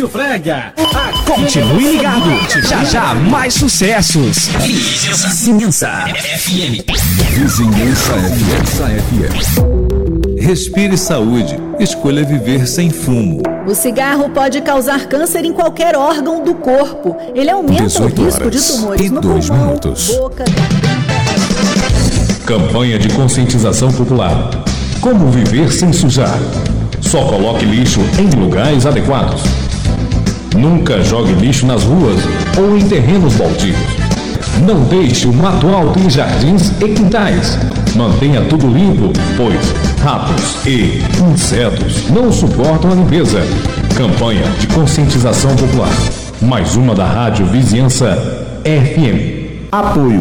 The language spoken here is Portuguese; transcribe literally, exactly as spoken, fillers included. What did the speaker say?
Márcio Fraga. Continue ligado, já já mais sucessos. Vizinhança F M. Vizinhança F M. Respire saúde. Escolha viver sem fumo. O cigarro pode causar câncer em qualquer órgão do corpo. Ele aumenta o risco de tumores e no dois pulmão, minutos. boca, garganta. Campanha de conscientização popular. Como viver sem sujar? Só coloque lixo em lugares adequados. Nunca jogue lixo nas ruas ou em terrenos baldios. Não deixe o mato alto em jardins e quintais. Mantenha tudo limpo, pois ratos e insetos não suportam a limpeza. Campanha de conscientização popular. Mais uma da Rádio Vizinhança F M. Apoio